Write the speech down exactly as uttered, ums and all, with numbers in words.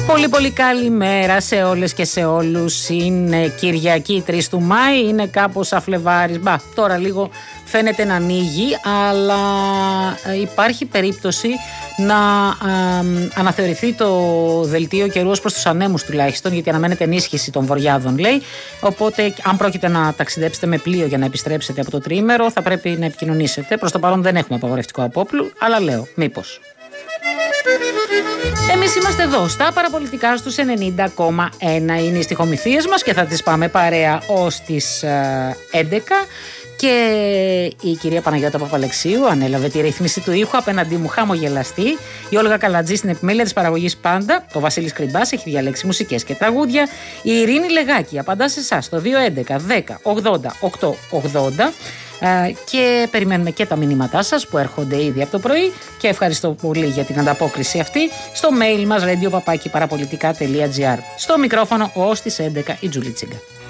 Πολύ πολύ καλημέρα σε όλες και σε όλους. Είναι Κυριακή τρεις του Μάη, είναι κάπως αφλεβάρης. Μπα, τώρα λίγο φαίνεται να ανοίγει, αλλά υπάρχει περίπτωση να α, αναθεωρηθεί το δελτίο καιρού ως προς τους ανέμους τουλάχιστον, γιατί αναμένεται ενίσχυση των βορειάδων, λέει. Οπότε, αν πρόκειται να ταξιδέψετε με πλοίο για να επιστρέψετε από το τριήμερο, θα πρέπει να επικοινωνήσετε. Προς το παρόν δεν έχουμε απαγορευτικό απόπλου, αλλά λέω, μήπως. Εμείς είμαστε εδώ στα παραπολιτικά στους ενενήντα κόμμα ένα. Είναι οι στιχομυθίες μας και θα τις πάμε παρέα ως τις έντεκα. Και η κυρία Παναγιώτα Παπαλεξίου ανέλαβε τη ρύθμιση του ήχου, απέναντί μου χαμογελαστή. Η Όλγα Καλατζή στην επιμέλεια της παραγωγής πάντα. Ο Βασίλης Κρυμπάς έχει διαλέξει μουσικές και τραγούδια. Η Ειρήνη Λεγάκη απαντά σε εσάς στο δύο έντεκα δέκα ογδόντα οκτώ ογδόντα. Και περιμένουμε και τα μηνύματά σας που έρχονται ήδη από το πρωί και ευχαριστώ πολύ για την ανταπόκριση αυτή στο mail μας radio παπάκι παραπολιτικά τελεία gr. Στο μικρόφωνο ως τις έντεκα η Τζούλη Τσίγκα.